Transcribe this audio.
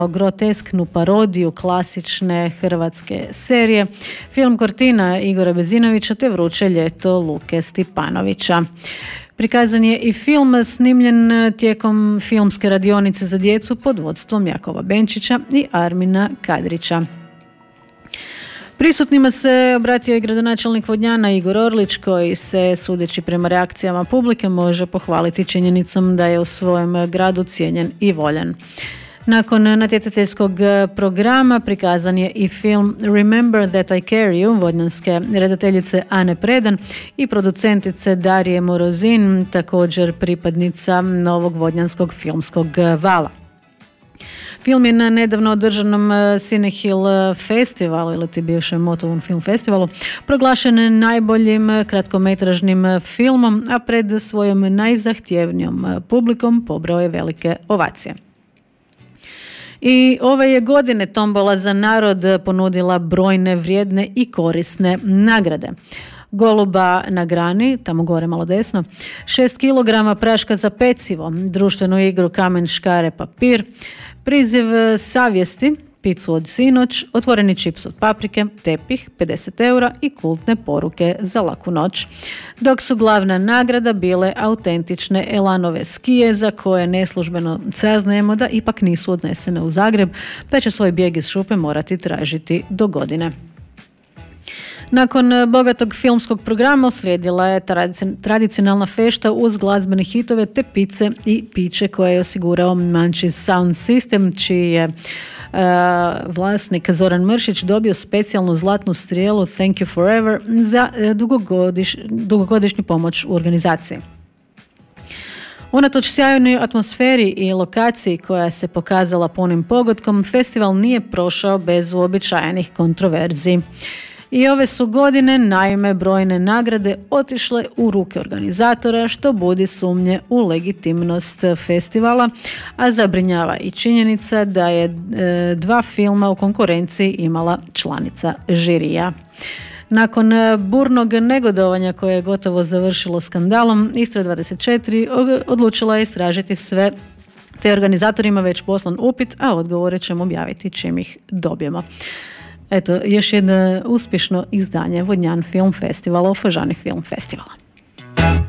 grotesknu parodiju klasične hrvatske serije, film Kortina Igora Bezinovića te Vruće ljeto Luke Stipanovića. Prikazan je i film snimljen tijekom filmske radionice za djecu pod vodstvom Jakova Benčića i Armina Kadrića. Prisutnima se obratio i gradonačelnik Vodnjana Igor Orlić, koji se, sudeći prema reakcijama publike, može pohvaliti činjenicom da je u svojem gradu cijenjen i voljan. Nakon natjecateljskog programa prikazan je i film Remember That I Care You vodnjanske redateljice Ane Predan i producentice Darije Morozin, također pripadnica novog vodnjanskog filmskog vala. Film je na nedavno održanom Cinehill festivalu ili ti bivšem Motovom film festivalu proglašen najboljim kratkometražnim filmom, a pred svojom najzahtjevnijom publikom pobrao je velike ovacije. I ove je godine Tombola za narod ponudila brojne vrijedne i korisne nagrade. Goluba na grani, tamo gore malo desno, 6 kg praška za pecivo, društvenu igru kamen, škare, papir, priziv savjesti, picu od sinoć, otvoreni čips od paprike, tepih, 50 eura i kultne poruke za laku noć. Dok su glavna nagrada bile autentične Elanove skije za koje neslužbeno saznajemo da ipak nisu odnesene u Zagreb, pa će svoj bijeg iz šupe morati tražiti do godine. Nakon bogatog filmskog programa uslijedila je tradicionalna fešta uz glazbene hitove te pice i piće koje je osigurao Manchis Sound System, čiji je vlasnik Zoran Mršić dobio specijalnu zlatnu strijelu Thank you forever za dugogodišnju pomoć u organizaciji. Unatoč sjajnoj atmosferi i lokaciji koja se pokazala punim pogodkom, festival nije prošao bez uobičajenih kontroverzi. I ove su godine naime brojne nagrade otišle u ruke organizatora, što budi sumnje u legitimnost festivala, a zabrinjava i činjenica da je 2 filma u konkurenciji imala članica žirija. Nakon burnog negodovanja koje je gotovo završilo skandalom, Istra 24 odlučila je istražiti sve, te organizatorima već poslan upit, a odgovore ćemo objaviti čim ih dobijemo. Eto, još jedno uspješno izdanje Vodnjan Film Festivala u Fažani Film Festivala.